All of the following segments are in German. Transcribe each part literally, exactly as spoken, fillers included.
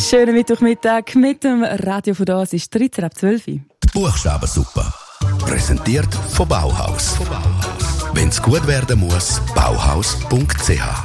Schönen Mittwochmittag mit dem Radio von da. Es ist dreizehn ab zwölf. Die Buchstabensuppe. Präsentiert von Bauhaus. Wenn es gut werden muss, bauhaus punkt c h.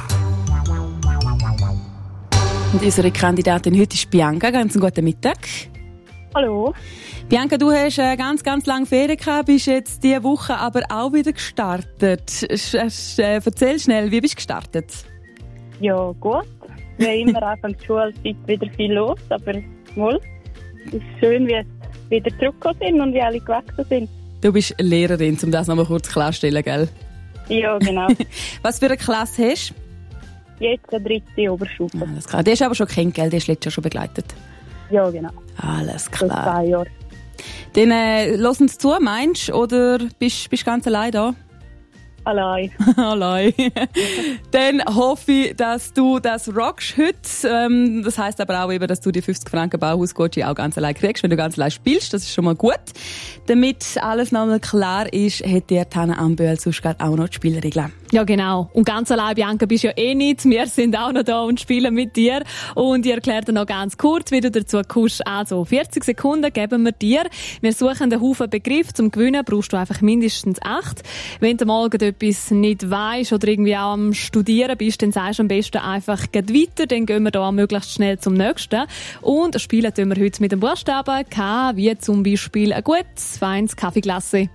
Und unsere Kandidatin heute ist Bianca. Ganz einen guten Mittag. Hallo. Bianca, du hast äh, ganz, ganz lange Ferien gehabt, bist jetzt diese Woche aber auch wieder gestartet. Sch- äh, erzähl schnell, wie bist du gestartet? Ja, gut. Wie immer Anfang der Schulzeit wieder viel los, aber wohl. Es ist schön, wie es wieder zurückgekommen sind und wie alle gewachsen sind. Du bist Lehrerin, um das noch mal kurz klarzustellen, gell? Ja, genau. Was für eine Klasse hast du? Jetzt eine dritte Oberstufe. Alles klar. Die hast du aber schon kennt, gell? Die hast du letztes Jahr schon begleitet. Ja, genau. Alles Vor klar. zwei Jahren. Dann äh, lass uns zu, meinst du? Oder bist du ganz allein da? Allein. Allein. Dann hoffe ich, dass du das rockst heute. Ähm, das heisst aber auch eben, dass du die fünfzig Franken Bauhaus-Gutschein auch ganz allein kriegst, wenn du ganz allein spielst. Das ist schon mal gut. Damit alles nochmal klar ist, hat dir Hanna Ambühl sonst gerade auch noch die Spielregeln. Ja, genau. Und ganz allein, Bianca, bist du ja eh nicht. Wir sind auch noch da und spielen mit dir. Und ich erkläre dir noch ganz kurz, wie du dazu kommst. Also, vierzig Sekunden geben wir dir. Wir suchen einen Haufen Begriffe. Zum Gewinnen brauchst du einfach mindestens acht. Wenn du mal etwas nicht weisst oder irgendwie auch am Studieren bist, dann sagst du am besten einfach geht weiter. Dann gehen wir da möglichst schnell zum nächsten. Und spielen tun wir heute mit dem Buchstaben K, wie zum Beispiel ein gutes, feines Kaffeeglasse.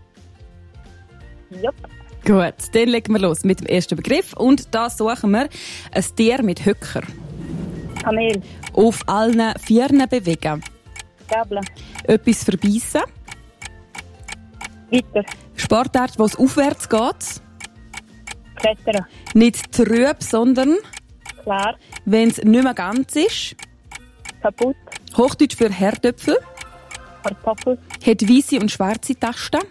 Ja. Gut, dann legen wir los mit dem ersten Begriff. Und da suchen wir ein Tier mit Höcker. Kamel. Auf allen Vieren bewegen. Gabel. Etwas verbeissen. Weiter. Sportart, wo es aufwärts geht. Klettern. Nicht trüb, sondern Klar. wenn es nicht mehr ganz ist. Kaputt. Hochdeutsch für Herdöpfel. Kartoffel. Hat weisse und schwarze Tasten.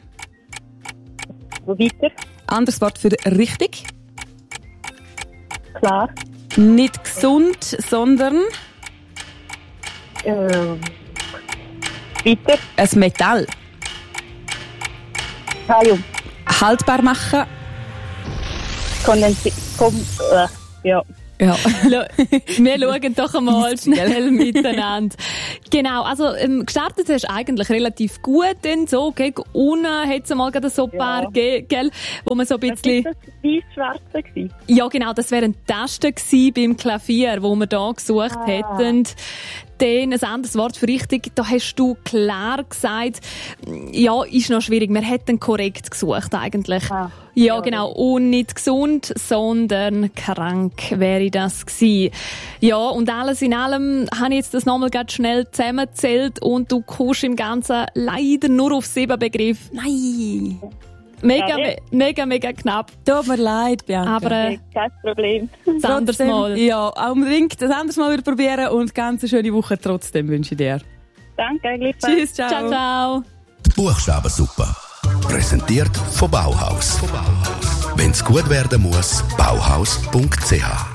Weiter. Anderes Wort für richtig. Klar. Nicht gesund, sondern Äh, weiter. ein Metall. Kalium. Haltbar machen. Kondensi... Kom äh, ja. Ja. Wir schauen doch einmal schnell miteinander. Genau, also ähm, gestartet hast du eigentlich relativ gut, denn so gegen unten hat es mal gerade so ein paar, Ja. ge- gell, wo man so ein Was bisschen... war das weiß-schwarze gewesen? Ja genau, das wären Tasten gewesen beim Klavier, wo wir da gesucht Ah. hätten. Dann ein anderes Wort für richtig, da hast du klar gesagt, ja, ist noch schwierig, wir hätten korrekt gesucht eigentlich. Ah. Ja, Ja, genau, und nicht gesund, sondern krank wäre das gewesen. Ja, und alles in allem habe ich jetzt das nochmal ganz schnell zusammengezählt und du kommst im Ganzen leider nur auf sieben Begriffe. Nein. Mega, Ja, me- mega, mega knapp. Tut mir leid, Bianca. Aber äh, Okay, kein Problem. das anderes Trotzdem, Mal. Ja, auch unbedingt das anderes Mal wieder probieren und ganz eine schöne Woche trotzdem wünsche ich dir. Danke, gleichfalls. Tschüss, ciao. Ciao, ciao. Die Buchstabensuppe. Präsentiert von Bauhaus. Wenn es gut werden muss, bauhaus punkt c h.